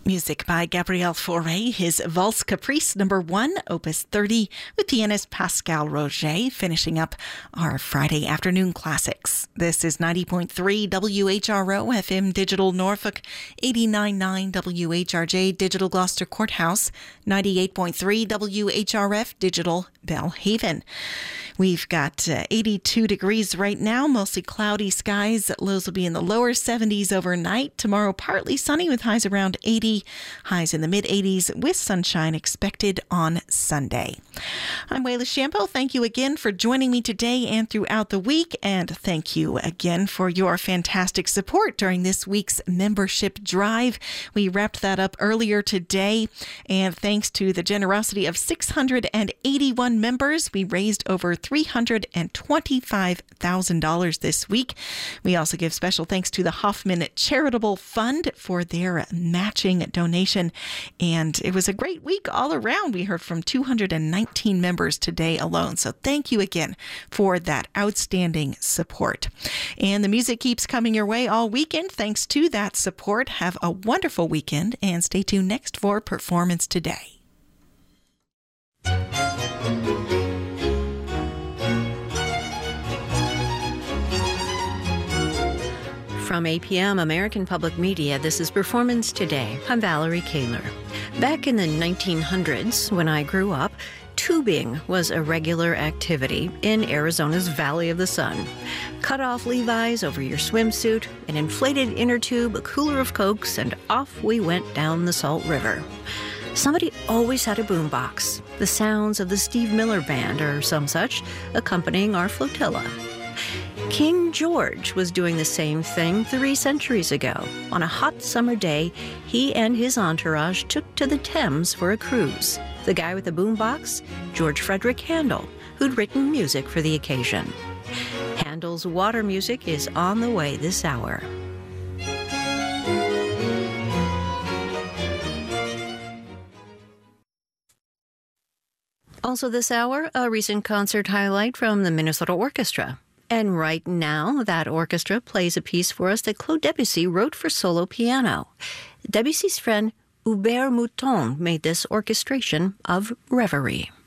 Music by Gabriel Fauré, his Valse Caprice No. 1, Opus 30, with pianist Pascal Roger, finishing up our Friday afternoon classics. This is 90.3 WHRO FM Digital Norfolk, 89.9 WHRJ Digital Gloucester Courthouse, 98.3 WHRF Digital Belhaven. We've got 82 degrees right now, mostly cloudy skies. Lows will be in the lower 70s overnight. Tomorrow, partly sunny with highs around 80, highs in the mid-80s with sunshine expected on Sunday. I'm Wayla Shampo. Thank you again for joining me today and throughout the week. And thank you again for your fantastic support during this week's membership drive. We wrapped that up earlier today. And thanks to the generosity of 681 members, we raised over $325,000 this week. We also give special thanks to the Hoffman Charitable Fund for their matching donation. And it was a great week all around. We heard from 219 members today alone. So thank you again for that outstanding support. And the music keeps coming your way all weekend. Thanks to that support. Have a wonderful weekend and stay tuned next for Performance Today. From APM, American Public Media, this is Performance Today. I'm Valerie Kaler. Back in the 1900s, when I grew up, tubing was a regular activity in Arizona's Valley of the Sun. Cut off Levi's over your swimsuit, an inflated inner tube, a cooler of Cokes, and off we went down the Salt River. Somebody always had a boombox, the sounds of the Steve Miller Band or some such, accompanying our flotilla. King George was doing the same thing 3 centuries ago. On a hot summer day, he and his entourage took to the Thames for a cruise. The guy with the boombox? George Frederick Handel, who'd written music for the occasion. Handel's water music is on the way this hour. Also this hour, a recent concert highlight from the Minnesota Orchestra. And right now, that orchestra plays a piece for us that Claude Debussy wrote for solo piano. Debussy's friend Hubert Mouton made this orchestration of Reverie.